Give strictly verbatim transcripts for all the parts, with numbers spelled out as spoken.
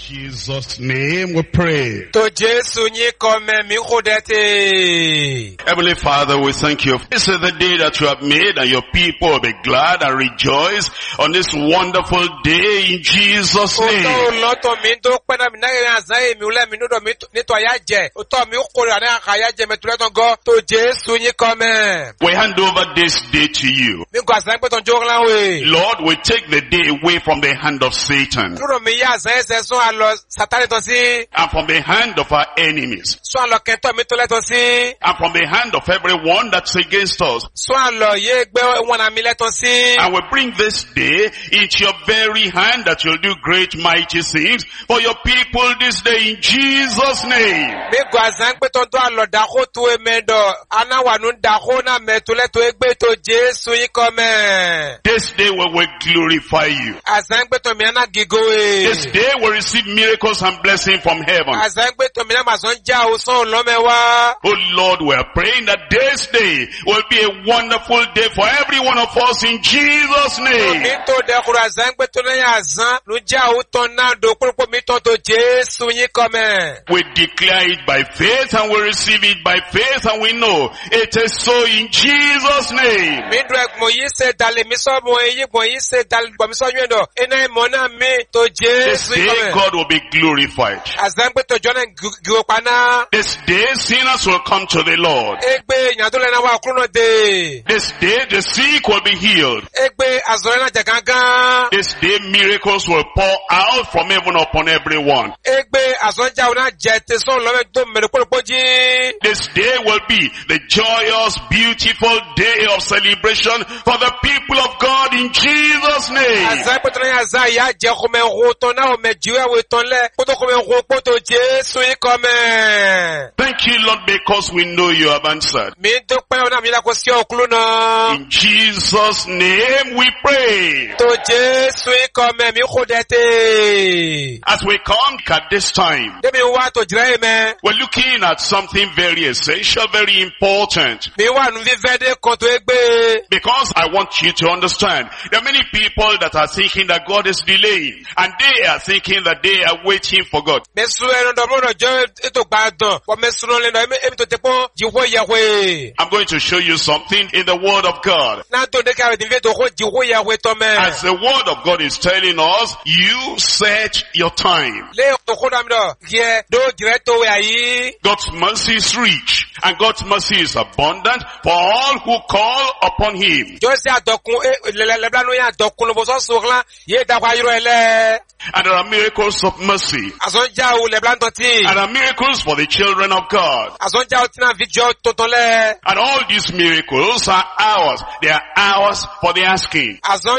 Jesus' name we pray. To Jesu nyi kome mi khodete. Heavenly Father, we thank you. This is the day that you have made, and your people will be glad and rejoice on this wonderful day in Jesus' name. We hand over this day to you. Lord, we take the day away from the hand of Satan and from the hand of our enemies and from the hand of everyone that's against us. And we bring this day into your very hand, that you'll do great mighty things for your people this day in Jesus' name. This day we will glorify you. This day we receive miracles and blessings from heaven. Oh Lord, we are praying that this day will be a wonderful day for every one of us in Jesus' name. We declare it by faith and we receive it by faith, and we know it is so in Jesus' name. This day God will be glorified. This day sinners will come to the Lord. This day the sick will be healed. This day miracles will pour out from heaven upon everyone. This day will be the joyous, beautiful day of celebration for the people of God in Jesus' name. Thank you, Lord, because we know you have answered. In Jesus' name we pray. As we come at this time, we're looking at something very essential, very important. Because I want you to understand, there are many people that are thinking that God is delaying, and they are thinking that they are waiting for God. I'm going to show you something in the Word of God. As the Word of God is telling us, you set your time. God's mercy is rich, and God's mercy is abundant for all who call upon Him. And there are miracles of mercy. And there are miracles for the children of God. And all these miracles are ours. They are ours for the asking.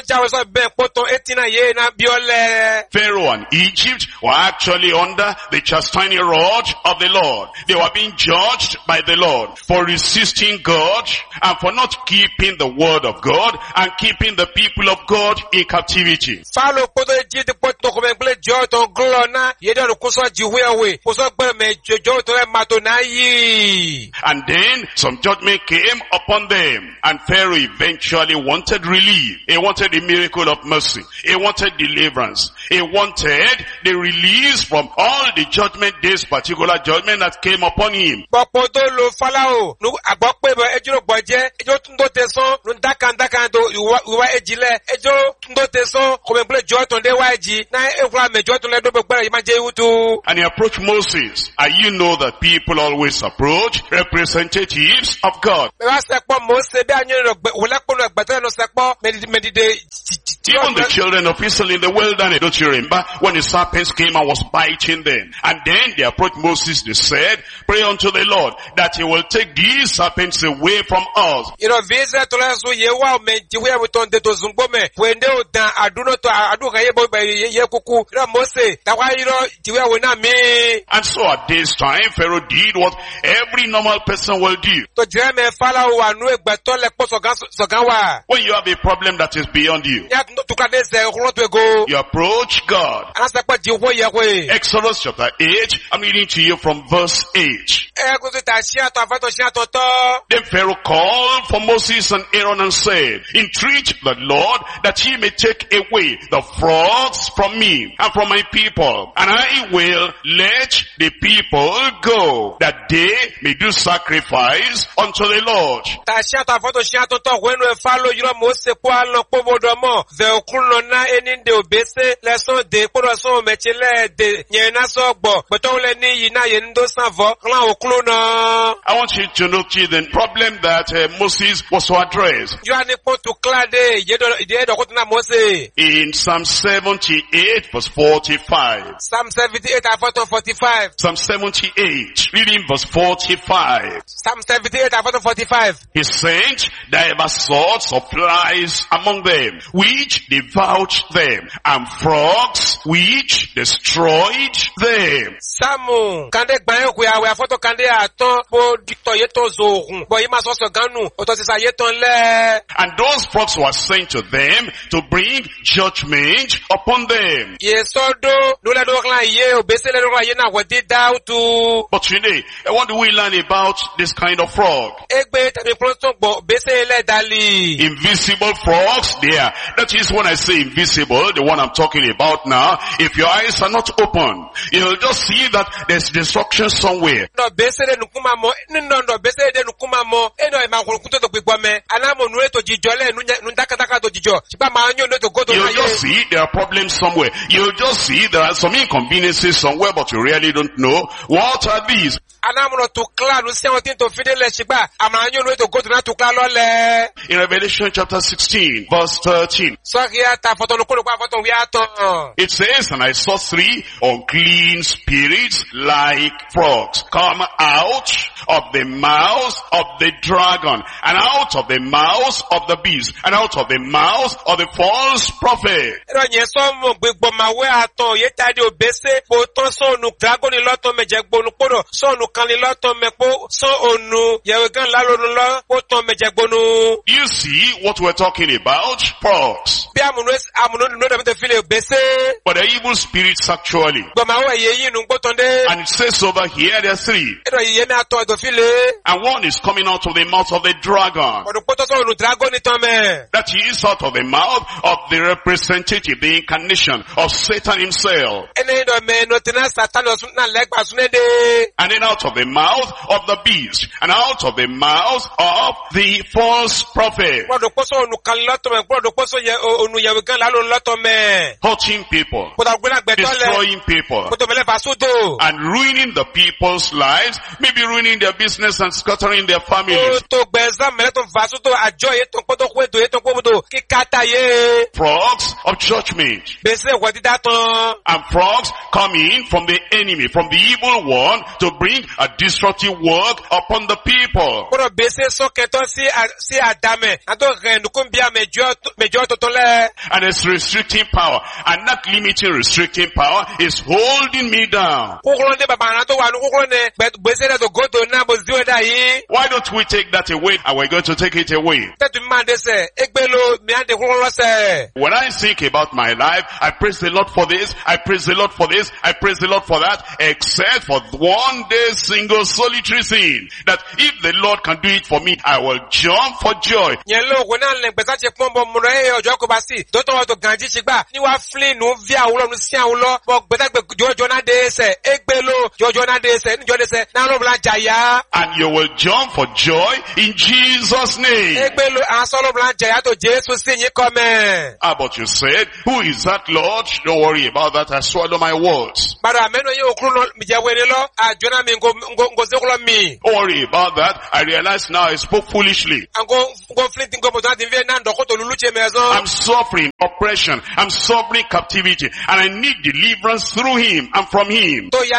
Pharaoh and Egypt were actually under the chastening rod of the Lord. They were being judged by the Lord for resisting God and for not keeping the word of God and keeping the people of God in captivity. And then some judgment came upon them, and Pharaoh eventually wanted relief. He wanted a miracle of mercy. He wanted deliverance. He wanted the release from all the judgment, this particular judgment that came upon him. And he approached Moses. And you know that people always approach representatives of God. Even the children of Israel in the wilderness, don't you remember when the serpents came and was biting them? And then they approached Moses, they said, pray unto the Lord that he will take these serpents away from us. And so at this time, Pharaoh did what every normal person will do. When you have a problem that is beyond you, you approach God. Mose. Exodus chapter eight, I'm reading to you from verse eight. Ẹ̀kùn ta ṣí àtọ̀ àfẹ́tọ̀ ṣí àtọ̀ tọ́. Then Pharaoh called for Moses and Aaron and said, entreat the Lord that he may take away the frogs from me and from my people, and I will let the people go, that they may do sacrifice unto the Lord. Ta ṣí àtọ̀ àfẹ́tọ̀ ṣí àtọ̀ tọ́ wẹ́nu ẹ̀fà ló yúrọ̀ Mose kó àlọ́ kpọ́bọ̀dọ̀ mọ́. Zẹ̀ òkú lọ ná ẹni dè òbẹ́sẹ̀ lẹ́sọ̀ dè kpọ́dọ̀ sọ̀ mẹ́tsílẹ̀ dè yẹn náà sọ̀ gbọ̀. Gbẹ̀tọ̀ lẹ ní yìí náà yẹn ń dó sàn vọ́ klan òkú náà. I want you to notice the problem that uh, Moses was to address. In Psalm seventy-eight verse forty-five. Psalm seventy-eight and forty-five. Psalm seventy-eight, reading verse forty-five. Psalm seventy-eight and forty-five. He sent diverse sorts of flies among them, which devoured them, and frogs which destroyed them. Samu kande gbayo kuya we afoto kande aton bo dito yeto zohun bo yi ma so so ganu oto ti sa yeton le. And those frogs were sent to them to bring judgment upon them. Yesodo lula do klan ye obesele do klan ye na wodi dautu. But today, what do we learn about this kind of frog? Egbe tabi pronto bo besele dali. Invisible frogs there. That is when I say invisible, the one I'm talking about now. If your eyes are not open, you'll just see that there's destruction somewhere. No besele nukuma mo, no no besele de nukuma mo. Eno e ma kuto to gbigbo me. Anamo nu eto jijole nu ndakadaka to jijo. Sipa ma anyo no to go to na ye. You'll just see there are problems somewhere. You'll just see there are some inconveniences somewhere, but you really don't know what are these. Anamo to clan nu se won to fidele sipa. Ama anyo no to go to na to clan lole. In Revelation chapter sixteen, verse thirteen. It says, and I saw three unclean spirits like frogs come out of the mouth of the dragon, and out of the mouth of the beast, and out of the mouth of the false prophet. You see what we're talking about? Frogs. But the evil spirits actually. And it says over here there are three. And one is coming out of the mouth of the dragon. That is out of the mouth of the representative, the incarnation of Satan himself. And then out of the mouth of the beast. And out of the mouth of the false prophet. Hurting people, destroying people, and ruining the people's lives, maybe ruining their business and scattering their families. Frogs of judgment. And frogs coming from the enemy, from the evil one, to bring a destructive work upon the people. And it's restricting power, and that limiting restricting power is holding me down. Why don't we take that away, and we're going to take it away? When I think about my life, I praise the Lord for this, I praise the Lord for this, I praise the Lord for that, except for one day single solitary thing, that if the Lord can do it for me, I will jump for joy. And you will jump for joy in Jesus' name. Ah, but you said, who is that, Lord? Don't worry about that, I swallow my words. Don't worry about that, I realize now I spoke foolishly. I'm suffering oppression, I'm suffering captivity, and I need deliverance through him and from him.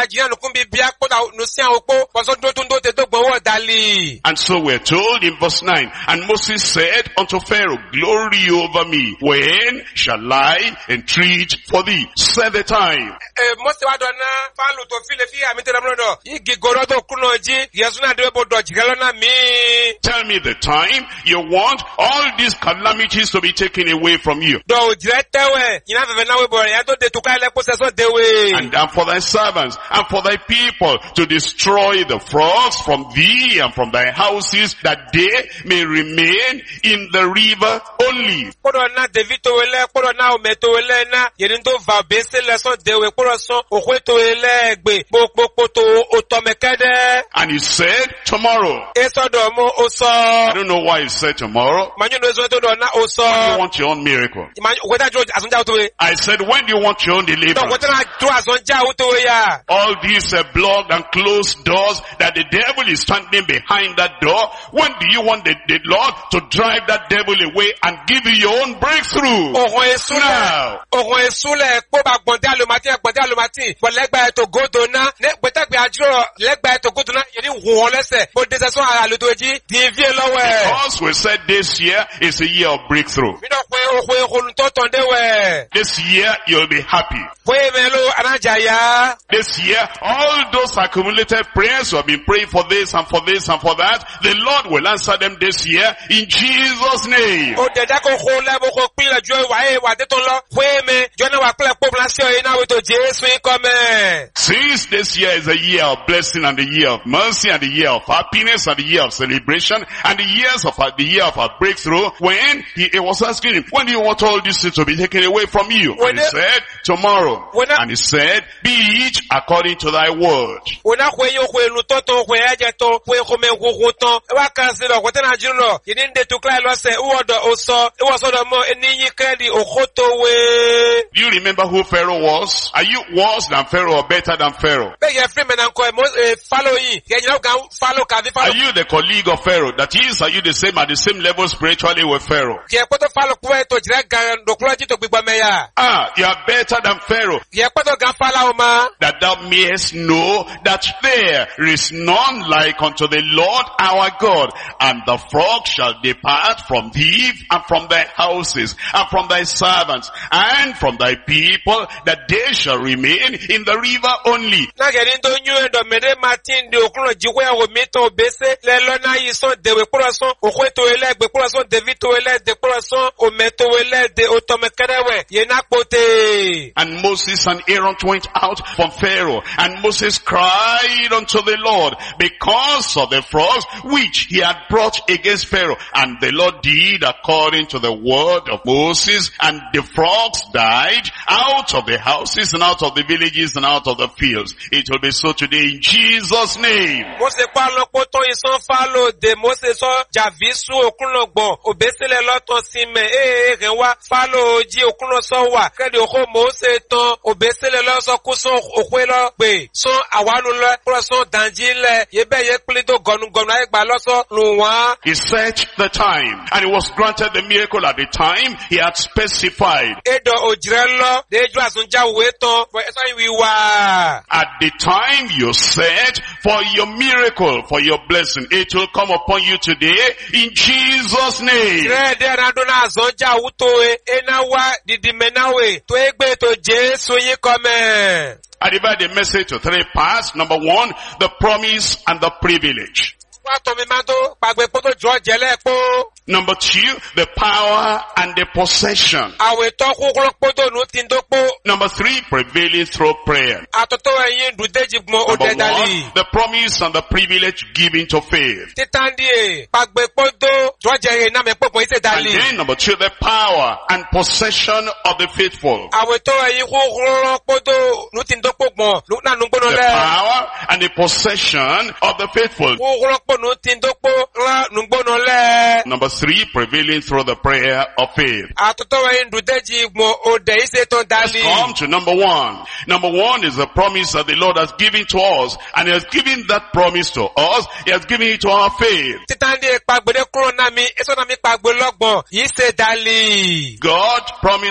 fún bí bí akpọ́dà nùsí àwọn opó, pọ̀sọ́dún tó ń dó te tó gbọ́wọ́ dálì. And so we're told in verse nine, and Moses said unto Pharaoh, glory over me. When shall I entreat for thee? Set the time. Eh, Mose wa dọ̀nà fáàlù tó fi lè fi àmì tẹ̀lé mọ́dọ̀. Igi gòrò tó kúnnà jí, Yẹ̀sùn náà dé bó dọ̀ jìgẹ́ lọ́nà mí. Tell me the time you want all these calamities to be taken away from you. Dọ̀ òjìrẹ́ tẹ́wẹ̀, yìnyín fẹ̀fẹ̀ náà wẹ̀ bọ̀ rẹ̀, yà tó de tukà ẹlẹ́kùn sẹ́sọ́ déwé. And, and for thy servants and for thy people to destroy the frogs from thee and from thy houses, that they may remain in the river only. Kódọ̀ náà David tó wẹlẹ́, kódọ̀ náà Òmè tó wẹlẹ́ náà, yẹ̀ni tó va bẹ́sẹ̀ lẹ́sọ̀ déwé, kódọ̀ sọ òkú tó wẹlẹ́ gbé, pópópó tó òtọ́mẹkẹ́dẹ́. And he said, tomorrow. Esọ̀dọ̀ mú ó sọ. I don't know why he said tomorrow. Mànyún ló sọ tó dọ̀ náà ó sọ. When do you want your own miracle? Òkúta jọ àsúnjà tó wé. I said, when do you want your own Tọ́ deliverance? òkúta náà tó àsúnjà tó wé yà. All these uh, blocked and closed doors that the devil is standing behind that door. When do you want the, the Lord to drive that devil away and give you your own breakthrough? Òhun èsúlẹ̀. Now. Òhun èsúlẹ̀ kó bá gbọ̀ndé àlùmátì gbọ̀ndé àlùmátì. Bọ̀ lẹ́gbàá ètò gòdò náà. Gbẹ̀tẹ̀gbẹ̀ àjọ lẹ́gbàá ètò gòdò náà yẹ ní wọ̀n lẹ́sẹ̀. Bó dẹ́sẹ̀ sọ àlùtò èjì di ìfí lọ́wọ́ ẹ̀. Because we said this year is a year of breakthrough. Mi náà pé òhun èhun tó tàn dé wẹ̀. This year you'll be happy. Fóyè mẹ́lò anájàyà. This year, all those accumulated prayers you have been praying for this and for this and for that, the Lord will answer them this year in Jesus' name. Ó dẹ̀dá kó kó lẹ́bù kó pínlẹ̀ ju ìwà ẹ̀ wà dé tó lọ. Fóyè mẹ́ jọ́nà wà pínlẹ̀ pọ̀ bùnà sí ọ̀yẹ́ náà wètò Jésù ikọ̀ mẹ́. Since this year is a year of blessing and the year of mercy and the year of happiness and the year of celebration and the years of the year of our breakthrough, when he, he was asking him, when do you want all these things to be taken away from you? And he said, tomorrow. And he said, be it according to thy word. Una kwenye kwenu toto kwenye to kwenye kome kukuto wakasilo kwetena julo yininde tukla lose uodo oso uosodo mo eninyi kredi okoto we. Do you remember who Pharaoh was? Are you worse than Pharaoh or better than Pharaoh? Be ye free men anko mo follow yi ye nyina kan follow ka vi follow. Are you the colleague of Pharaoh? That is, are you the same at the same level spiritually with Pharaoh? Ye poto follow kwe to jira gan do kula jito gbigba meya. Ah, you are better than Pharaoh. Ye poto gan follow ma. That thou mayest know that there is none like unto the Lord our God, and the frog shall depart from thee and from thy houses and from thy servants and from thy people, that they shall remain in the river only. Na geri ndo nyu ndo mede Martin de okuno jikwe ya womito bese le lona yison de we kurason okwe to ele gbe kurason David to ele de kurason ometo ele de otomekerewe ye nakpote. And Moses and Aaron went out from Pharaoh, and Moses cried unto the Lord because of the frogs which he had brought against Pharaoh. And the Lord did according to the word of Moses, and the frogs died out of the houses and out of the villages and out of the fields. It will be so today in Jesus' name. Mose kwa lopoto ison falo de Mose so javisu okuno gbo obesele loto sime eh renwa falo ji okuno so wa kredi oko Mose ton obesele lo so kuson okwe lo gbe so awanu lo so danji le yebe ye plido gonu gonu ay gba lo so luwa. He set the time, and he was granted the miracle at the time he had specified. Edo ojirelo de ju asunja we ton for eso wi wa. At the time you set for your miracle, for your blessing, it will come upon you today in Jesus' name. Re de radona asunja utoe enawa didimenawe to egbe to Jesu yin come. I divide the message to three parts. Number one, the promise and the privilege. Number two, the power and the possession. Number three, prevailing through prayer. Number one, the promise and the privilege given to faith. And then number two, the power and possession of the faithful. The power and the possession of the faithful. Number three, prevailing through the prayer of faith. Let's come to number one. Number one is the promise that the Lord has given to us, and He has given that promise to us. He has given it to our faith. God promised